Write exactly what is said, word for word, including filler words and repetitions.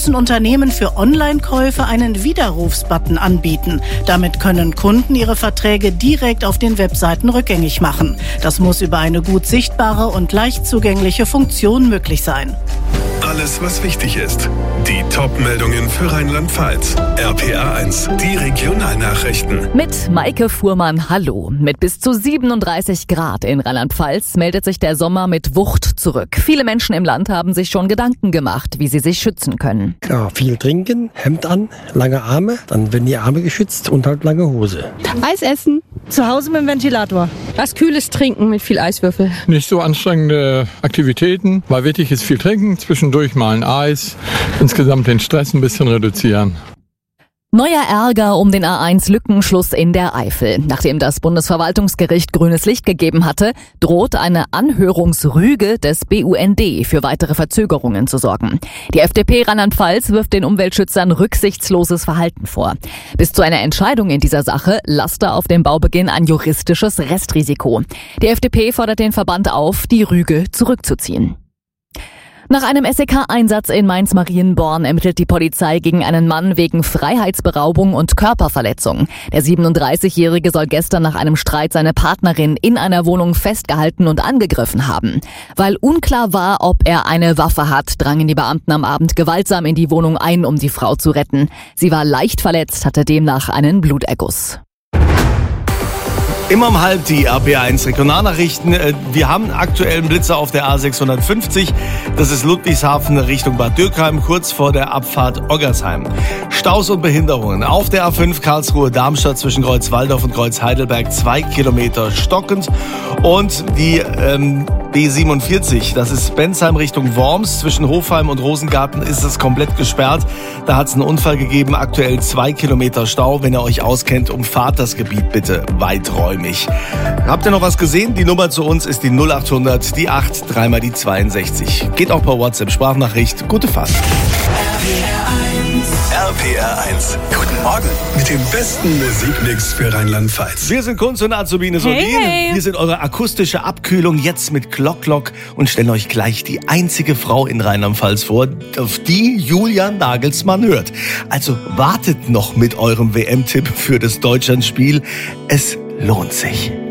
müssen Unternehmen für Online-Käufe einen Widerrufsbutton anbieten. Damit können Kunden ihre Verträge direkt auf den Webseiten rückgängig machen. Das muss über eine gut sichtbare und leicht zugängliche Funktion möglich sein. Alles, was wichtig ist. Die Top-Meldungen für Rheinland-Pfalz. R P R eins, die Regionalnachrichten. Mit Maike Fuhrmann, hallo. Mit bis zu siebenunddreißig Grad in Rheinland-Pfalz meldet sich der Sommer mit Wucht zurück. Viele Menschen im Land haben sich schon Gedanken gemacht, wie sie sich schützen können. Ja, viel trinken, Hemd an, lange Arme, dann werden die Arme geschützt und halt lange Hose. Eis essen, zu Hause mit dem Ventilator. Was Kühles trinken mit viel Eiswürfel. Nicht so anstrengende Aktivitäten, weil wichtig ist viel trinken, zwischendurch mal ein Eis, insgesamt den Stress ein bisschen reduzieren. Neuer Ärger um den A eins Lückenschluss in der Eifel. Nachdem das Bundesverwaltungsgericht grünes Licht gegeben hatte, droht eine Anhörungsrüge des B U N D für weitere Verzögerungen zu sorgen. Die F D P Rheinland-Pfalz wirft den Umweltschützern rücksichtsloses Verhalten vor. Bis zu einer Entscheidung in dieser Sache laste auf dem Baubeginn ein juristisches Restrisiko. Die F D P fordert den Verband auf, die Rüge zurückzuziehen. Nach einem S E K-Einsatz in Mainz-Marienborn ermittelt die Polizei gegen einen Mann wegen Freiheitsberaubung und Körperverletzung. Der siebenunddreißigjährige soll gestern nach einem Streit seine Partnerin in einer Wohnung festgehalten und angegriffen haben. Weil unklar war, ob er eine Waffe hat, drangen die Beamten am Abend gewaltsam in die Wohnung ein, um die Frau zu retten. Sie war leicht verletzt, hatte demnach einen Bluterguss. Immer um halb die R P R eins Regionalnachrichten. Wir haben aktuell einen Blitzer auf der A sechshundertfünfzig. Das ist Ludwigshafen Richtung Bad Dürkheim, kurz vor der Abfahrt Oggersheim. Staus und Behinderungen. Auf der A fünf Karlsruhe-Darmstadt zwischen Kreuz Walldorf und Kreuz Heidelberg zwei Kilometer stockend. Und die ähm, B siebenundvierzig, das ist Bensheim Richtung Worms. Zwischen Hofheim und Rosengarten ist es komplett gesperrt. Da hat es einen Unfall gegeben. Aktuell zwei Kilometer Stau. Wenn ihr euch auskennt, umfahrt das Gebiet bitte weiträumig. Habt ihr noch was gesehen? Die Nummer zu uns ist die null achthundert, die acht, dreimal die zweiundsechzig. Geht auch per WhatsApp-Sprachnachricht. Gute Fahrt. R P R eins. Guten Morgen mit dem besten Musikmix für Rheinland-Pfalz. Wir sind Kunst und Azubine Sorin. Hey, hey. Wir sind eure akustische Abkühlung jetzt mit Glock Glock und stellen euch gleich die einzige Frau in Rheinland-Pfalz vor, auf die Julian Nagelsmann hört. Also wartet noch mit eurem W M-Tipp für das Deutschlandspiel. Es lohnt sich.